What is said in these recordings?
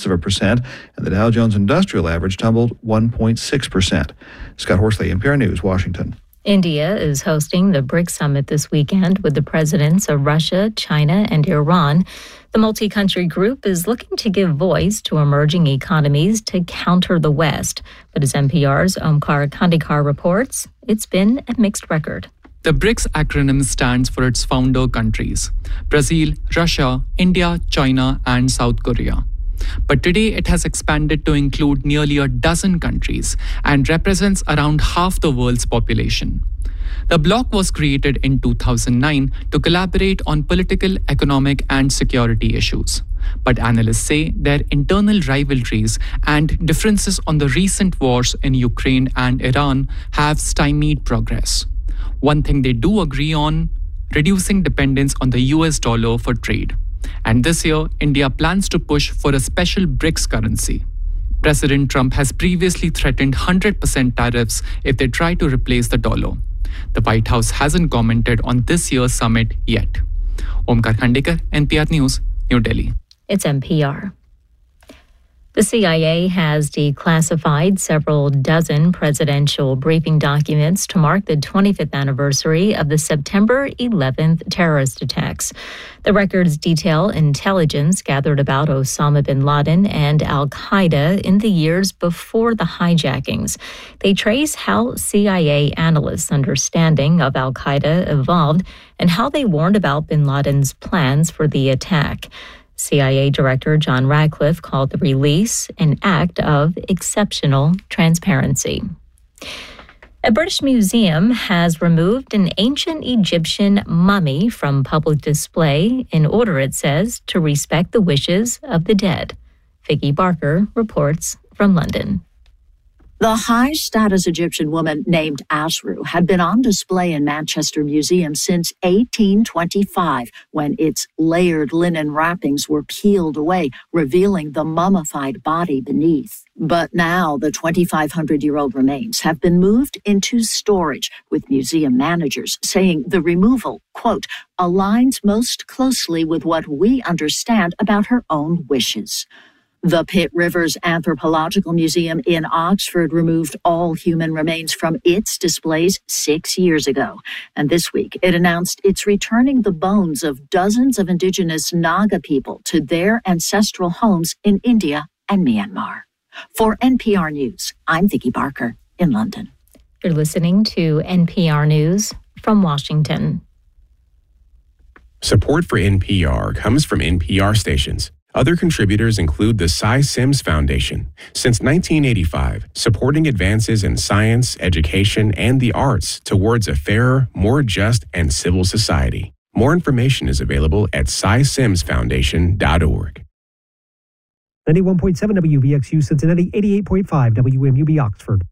0.6%, and the Dow Jones Industrial Average tumbled 1.6%. Scott Horsley, NPR News, Washington. India is hosting the BRICS summit this weekend with the presidents of Russia, China, and Iran. The multi-country group is looking to give voice to emerging economies to counter the West. But as NPR's Omkar Kandikar reports, it's been a mixed record. The BRICS acronym stands for its founder countries: Brazil, Russia, India, China, and South Korea. But today it has expanded to include nearly a dozen countries and represents around half the world's population. The bloc was created in 2009 to collaborate on political, economic, and security issues. But analysts say their internal rivalries and differences on the recent wars in Ukraine and Iran have stymied progress. One thing they do agree on: reducing dependence on the US dollar for trade. And this year, India plans to push for a special BRICS currency. President Trump has previously threatened 100% tariffs if they try to replace the dollar. The White House hasn't commented on this year's summit yet. Omkar Khandekar, NPR News, New Delhi. It's NPR. The CIA has declassified several dozen presidential briefing documents to mark the 25th anniversary of the September 11th terrorist attacks. The records detail intelligence gathered about Osama bin Laden and al-Qaeda in the years before the hijackings. They trace how CIA analysts' understanding of al-Qaeda evolved and how they warned about bin Laden's plans for the attack. CIA Director John Radcliffe called the release an act of exceptional transparency. A British museum has removed an ancient Egyptian mummy from public display in order, it says, to respect the wishes of the dead. Vicky Barker reports from London. The high-status Egyptian woman named Asru had been on display in Manchester Museum since 1825, when its layered linen wrappings were peeled away, revealing the mummified body beneath. But now the 2,500-year-old remains have been moved into storage, with museum managers saying the removal, quote, aligns most closely with what we understand about her own wishes. The Pitt Rivers Anthropological Museum in Oxford removed all human remains from its displays 6 years ago. And this week, it announced it's returning the bones of dozens of indigenous Naga people to their ancestral homes in India and Myanmar. For NPR News, I'm Vicky Barker in London. You're listening to NPR News from Washington. Support for NPR comes from NPR stations. Other contributors include the Cy Sims Foundation. Since 1985, supporting advances in science, education, and the arts towards a fairer, more just, and civil society. More information is available at cysimsfoundation.org. 91.7 WVXU Cincinnati, 88.5 WMUB Oxford.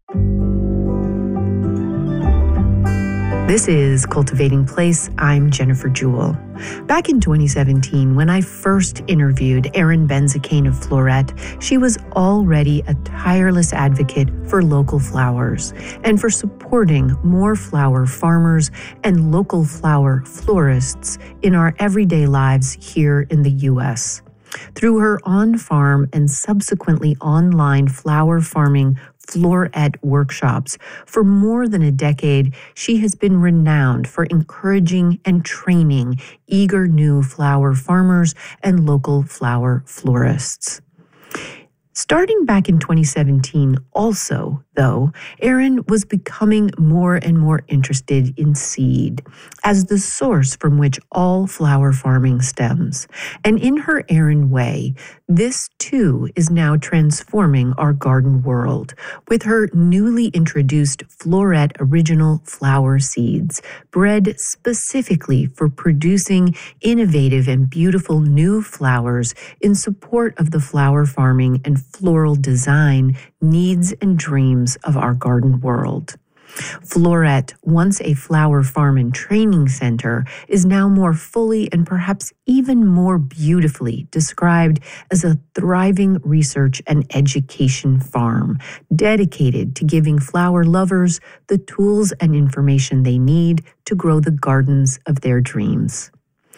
This is Cultivating Place. I'm Jennifer Jewell. Back in 2017, when I first interviewed Erin Benzakein of Floret, she was already a tireless advocate for local flowers and for supporting more flower farmers and local flower florists in our everyday lives here in the U.S. Through her on-farm and subsequently online flower farming Floret workshops, for more than a decade, she has been renowned for encouraging and training eager new flower farmers and local flower florists. Starting back in 2017, also, though, Erin was becoming more and more interested in seed as the source from which all flower farming stems. And in her Erin way, this too is now transforming our garden world with her newly introduced Floret Original Flower Seeds, bred specifically for producing innovative and beautiful new flowers in support of the flower farming and floral design needs and dreams of our garden world. Floret, once a flower farm and training center, is now more fully and perhaps even more beautifully described as a thriving research and education farm dedicated to giving flower lovers the tools and information they need to grow the gardens of their dreams.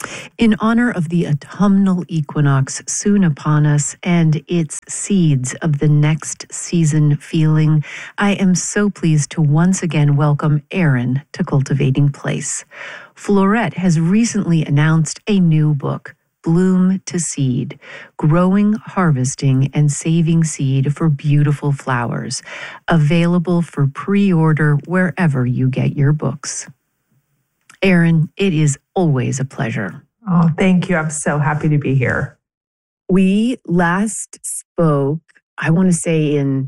In honor of the autumnal equinox soon upon us and its seeds of the next season feeling, I am so pleased to once again welcome Erin to Cultivating Place. Floret has recently announced a new book, Bloom to Seed, Growing, Harvesting, and Saving Seed for Beautiful Flowers, available for pre-order wherever you get your books. Erin, it is always a pleasure. Oh, thank you. I'm so happy to be here. We last spoke, I want to say in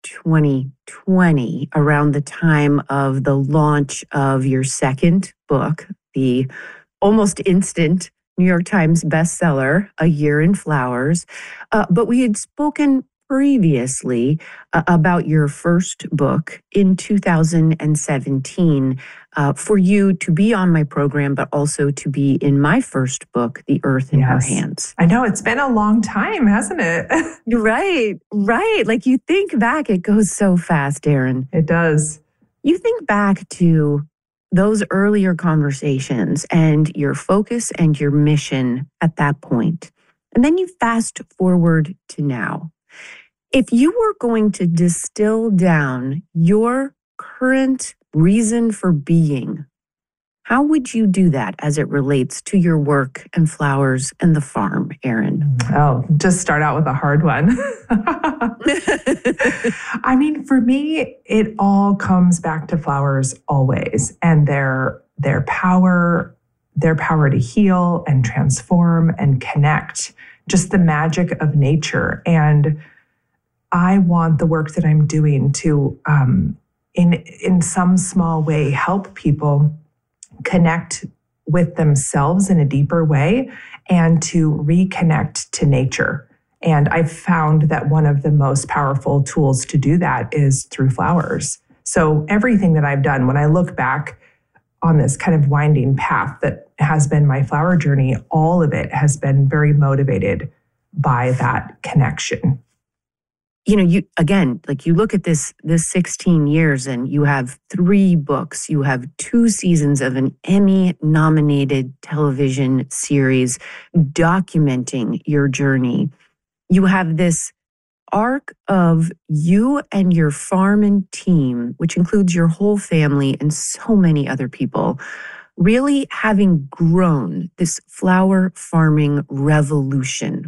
2020, around the time of the launch of your second book, the almost instant New York Times bestseller, A Year in Flowers. But we had spoken previously about your first book in 2017 for you to be on my program, but also to be in my first book, The Earth in Her Hands. I know, it's been a long time, hasn't it? Right. Like you think back, it goes so fast, Erin. It does. You think back to those earlier conversations and your focus and your mission at that point. And then you fast forward to now. If you were going to distill down your current reason for being, how would you do that as it relates to your work and flowers and the farm, Erin? Oh, just start out with a hard one. I mean, for me, it all comes back to flowers always, and their power to heal and transform and connect, just the magic of nature. And I want the work that I'm doing to, in some small way, help people connect with themselves in a deeper way and to reconnect to nature. And I've found that one of the most powerful tools to do that is through flowers. So everything that I've done, when I look back on this kind of winding path that has been my flower journey, all of it has been very motivated by that connection. You know, you look at this 16 years and you have 3 books, you have 2 seasons of an Emmy-nominated television series documenting your journey. You have this arc of you and your farm and team, which includes your whole family and so many other people, really having grown this flower farming revolution.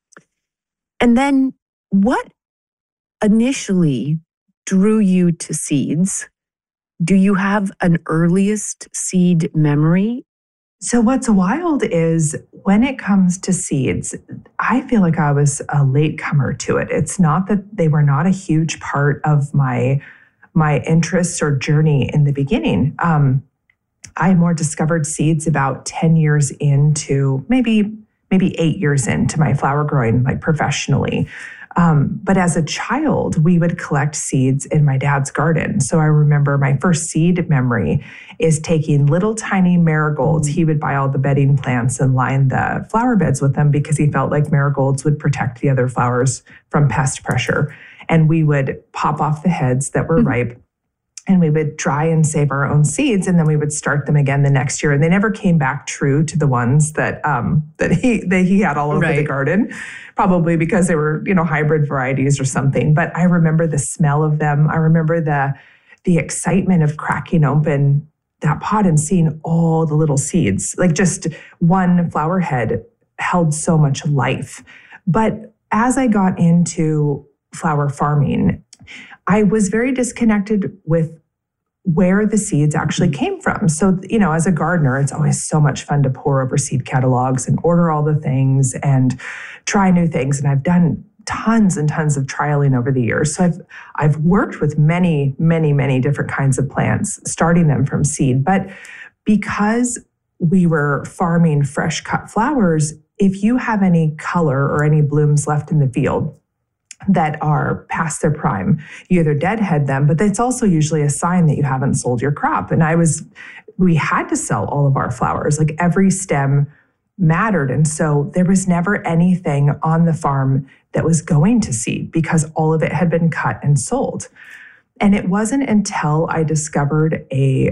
And then what initially drew you to seeds? Do you have an earliest seed memory? So what's wild is when it comes to seeds, I feel like I was a latecomer to it. It's not that they were not a huge part of my interests or journey in the beginning. I more discovered seeds about 10 years into, maybe 8 years into my flower growing, like professionally. But as a child, we would collect seeds in my dad's garden. So I remember my first seed memory is taking little tiny marigolds. He would buy all the bedding plants and line the flower beds with them because he felt like marigolds would protect the other flowers from pest pressure. And we would pop off the heads that were ripe, and we would dry and save our own seeds, and then we would start them again the next year. And they never came back true to the ones that he had all over the garden, probably because they were, hybrid varieties or something. But I remember the smell of them. I remember the excitement of cracking open that pot and seeing all the little seeds. Like just one flower head held so much life. But as I got into flower farming, I was very disconnected with where the seeds actually came from. So, as a gardener, it's always so much fun to pore over seed catalogs and order all the things and try new things. And I've done tons and tons of trialing over the years. So I've worked with many, many, many different kinds of plants, starting them from seed. But because we were farming fresh cut flowers, if you have any color or any blooms left in the field that are past their prime, you either deadhead them, but that's also usually a sign that you haven't sold your crop. And we had to sell all of our flowers, like every stem mattered. And so there was never anything on the farm that was going to seed because all of it had been cut and sold. And it wasn't until I discovered a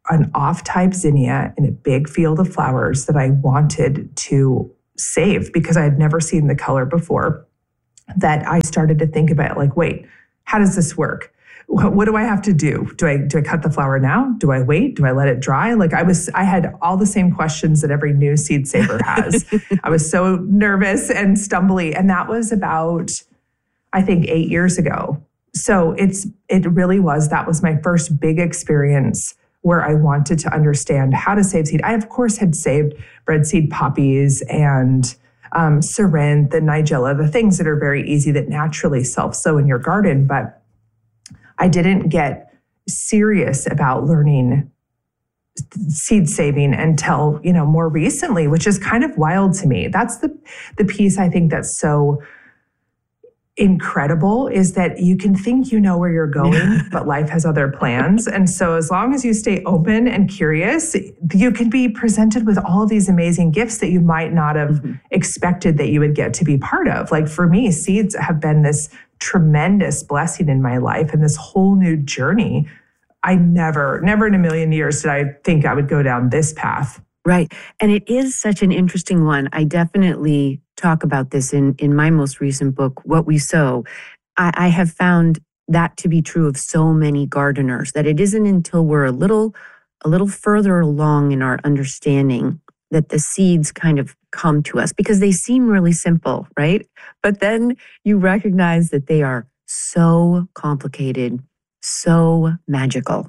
an off-type zinnia in a big field of flowers that I wanted to save because I had never seen the color before, that I started to think about, like, wait, how does this work? What do I have to do? Do I cut the flower now? Do I wait? Do I let it dry? Like I had all the same questions that every new seed saver has. I was so nervous and stumbly. And that was about, I think, 8 years ago. So that was my first big experience where I wanted to understand how to save seed. I, of course, had saved red seed poppies and Ceranth and Nigella, the things that are very easy that naturally self-sow in your garden. But I didn't get serious about learning seed saving until, more recently, which is kind of wild to me. That's the piece I think that's so incredible, is that you can think you know where you're going, but life has other plans. And so as long as you stay open and curious, you can be presented with all of these amazing gifts that you might not have expected that you would get to be part of. Like for me, seeds have been this tremendous blessing in my life and this whole new journey. I never in a million years did I think I would go down this path. Right. And it is such an interesting one. I definitely talk about this in my most recent book, What We Sow. I have found that to be true of so many gardeners, that it isn't until we're a little further along in our understanding that the seeds kind of come to us, because they seem really simple, right? But then you recognize that they are so complicated, so magical.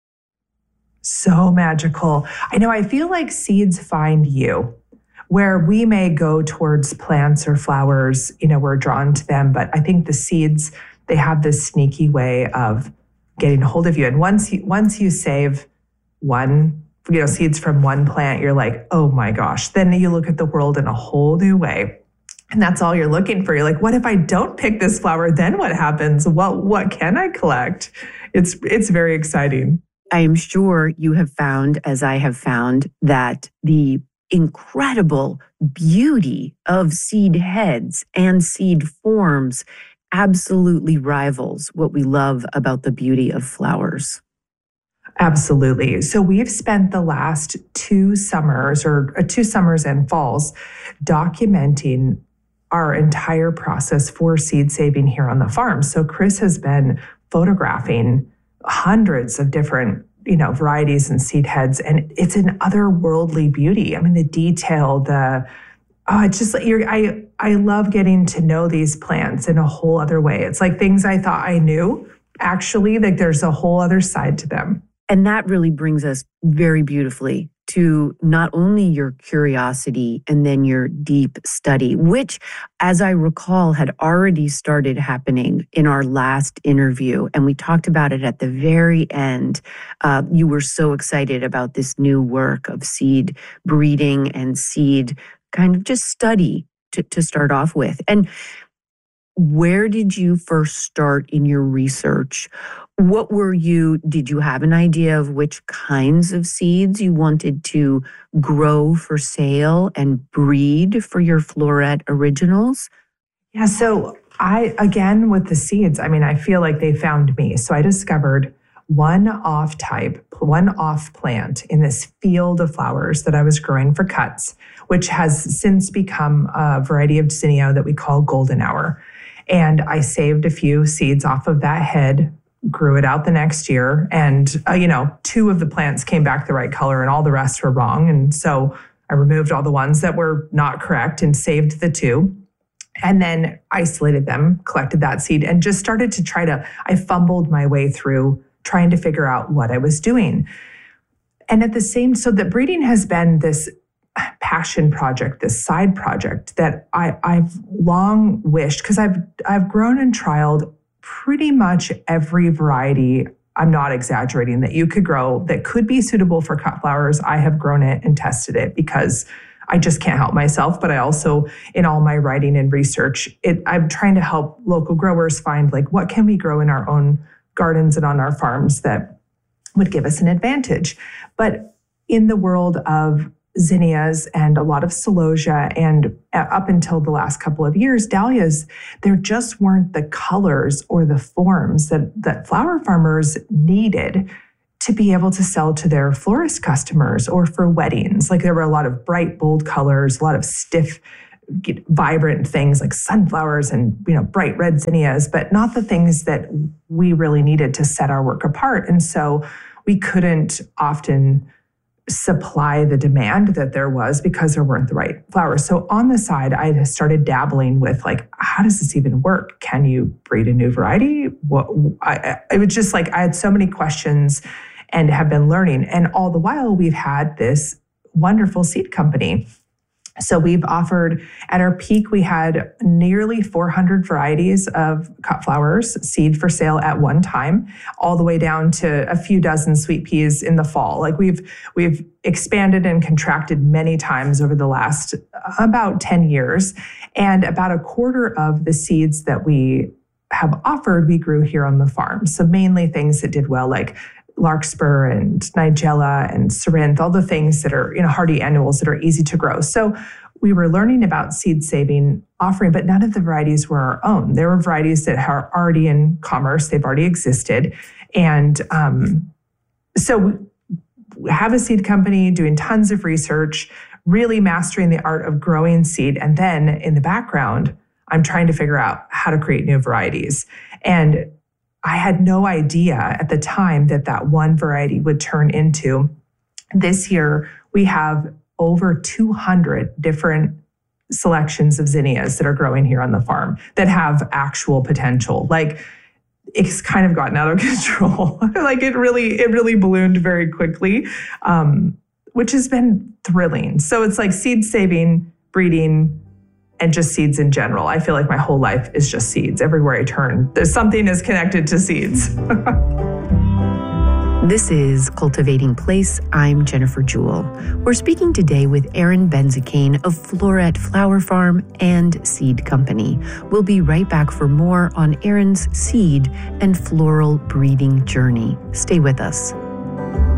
So magical. I know, I feel like seeds find you. Where we may go towards plants or flowers, we're drawn to them. But I think the seeds, they have this sneaky way of getting a hold of you. And once you save one, seeds from one plant, you're like, oh my gosh. Then you look at the world in a whole new way. And that's all you're looking for. You're like, what if I don't pick this flower? Then what happens? What can I collect? It's very exciting. I am sure you have found, as I have found, that the incredible beauty of seed heads and seed forms absolutely rivals what we love about the beauty of flowers. Absolutely. So we've spent the last 2 summers and falls documenting our entire process for seed saving here on the farm. So Chris has been photographing hundreds of different varieties and seed heads, and it's an otherworldly beauty. I mean, the detail, it's just like I love getting to know these plants in a whole other way. It's like things I thought I knew, actually, like there's a whole other side to them. And that really brings us very beautifully to not only your curiosity and then your deep study, which, as I recall, had already started happening in our last interview. And we talked about it at the very end. You were so excited about this new work of seed breeding and seed kind of just study to start off with. And where did you first start in your research? Did you have an idea of which kinds of seeds you wanted to grow for sale and breed for your Floret originals? Yeah, so again, with the seeds, I feel like they found me. So I discovered one off plant in this field of flowers that I was growing for cuts, which has since become a variety of zinnia that we call Golden Hour. And I saved a few seeds off of that head, grew it out the next year. And, 2 of the plants came back the right color and all the rest were wrong. And so I removed all the ones that were not correct and saved the 2. And then isolated them, collected that seed, and just started to I fumbled my way through trying to figure out what I was doing. And so the breeding has been this passion project, this side project that I've long wished, because I've grown and trialed pretty much every variety, I'm not exaggerating, that you could grow that could be suitable for cut flowers. I have grown it and tested it because I just can't help myself. But I also, in all my writing and research, I'm trying to help local growers find what can we grow in our own gardens and on our farms that would give us an advantage. But in the world of zinnias and a lot of celosia, and up until the last couple of years, dahlias, there just weren't the colors or the forms that flower farmers needed to be able to sell to their florist customers or for weddings. Like there were a lot of bright, bold colors, a lot of stiff, vibrant things like sunflowers and bright red zinnias, but not the things that we really needed to set our work apart. And so we couldn't often supply the demand that there was because there weren't the right flowers. So on the side, I started dabbling with like, how does this even work? Can you breed a new variety? It was just like, I had so many questions and have been learning. And all the while we've had this wonderful seed company. So we've offered, at our peak, we had nearly 400 varieties of cut flowers, seed for sale at one time, all the way down to a few dozen sweet peas in the fall. Like we've expanded and contracted many times over the last about 10 years. And about a quarter of the seeds that we have offered, we grew here on the farm. So mainly things that did well, like larkspur and nigella and cerinthe, all the things that are hardy annuals that are easy to grow. So we were learning about seed saving offering, but none of the varieties were our own. There were varieties that are already in commerce. They've already existed. And so we have a seed company doing tons of research, really mastering the art of growing seed. And then in the background, I'm trying to figure out how to create new varieties. And I had no idea at the time that one variety would turn into. This year, we have over 200 different selections of zinnias that are growing here on the farm that have actual potential. Like, it's kind of gotten out of control. Like it really ballooned very quickly, which has been thrilling. So it's like seed saving, breeding, and just seeds in general. I feel like my whole life is just seeds. Everywhere I turn, there's something is connected to seeds. This is Cultivating Place. I'm Jennifer Jewell. We're speaking today with Erin Benzakein of Floret Flower Farm and Seed Company. We'll be right back for more on Erin's seed and floral breeding journey. Stay with us.